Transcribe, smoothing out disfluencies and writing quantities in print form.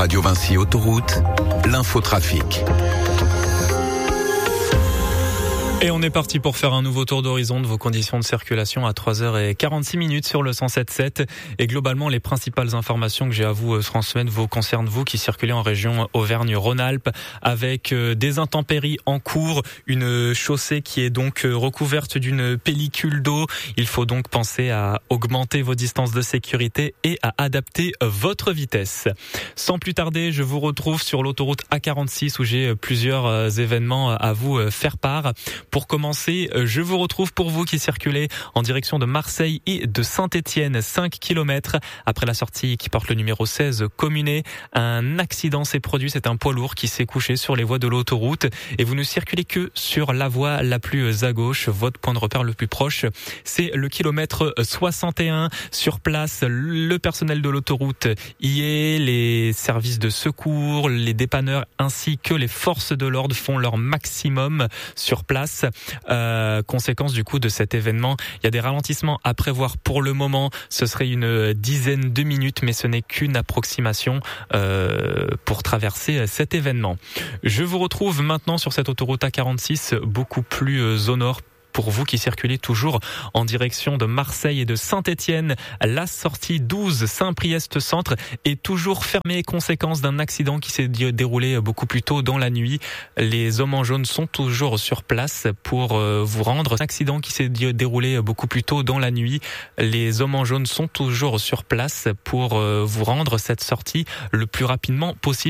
Radio Vinci Autoroute, l'infotrafic. Et on est parti pour faire un nouveau tour d'horizon de vos conditions de circulation à 3h46 sur le 107.7. Et globalement, les principales informations que j'ai à vous transmettre vous concernent vous qui circulez en région Auvergne-Rhône-Alpes avec des intempéries en cours, une chaussée qui est donc recouverte d'une pellicule d'eau. Il faut donc penser à augmenter vos distances de sécurité et à adapter votre vitesse. Sans plus tarder, je vous retrouve sur l'autoroute A46 où j'ai plusieurs événements à vous faire part. Pour commencer, je vous retrouve pour vous qui circulez en direction de Marseille et de Saint-Étienne, 5 km après la sortie qui porte le numéro 16 Communé. Un accident s'est produit, c'est un poids lourd qui s'est couché sur les voies de l'autoroute et vous ne circulez que sur la voie la plus à gauche. Votre point de repère le plus proche, c'est le kilomètre 61. Sur place, le personnel de l'autoroute y est, les services de secours, les dépanneurs ainsi que les forces de l'ordre font leur maximum sur place. Conséquence du coup de cet événement, il y a des ralentissements à prévoir pour le moment. Ce serait une dizaine de minutes, mais ce n'est qu'une approximation pour traverser cet événement. Je vous retrouve maintenant sur cette autoroute A46 beaucoup plus au nord. Pour vous qui circulez toujours en direction de Marseille et de Saint-Étienne, la sortie 12 Saint-Priest Centre est toujours fermée, conséquence d'un accident qui s'est déroulé beaucoup plus tôt dans la nuit. Les hommes en jaune sont toujours sur place pour vous rendre. Accident qui s'est déroulé beaucoup plus tôt dans la nuit. Les hommes en jaune sont toujours sur place pour vous rendre cette sortie le plus rapidement possible.